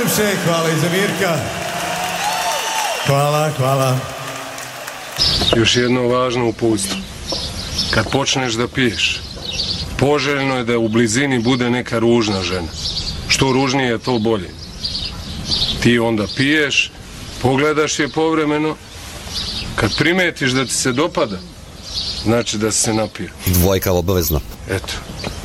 najlepše, hvala i za Mirka. Hvala. Još jedno važno uputstvo. Kad počneš da piješ, poželjno je da u blizini bude neka ružna žena. Što ružnije je, to bolje. Ti onda piješ, pogledaš je povremeno, kad primetiš da ti se dopada, znači da si se napio. 2 obavezno. Eto.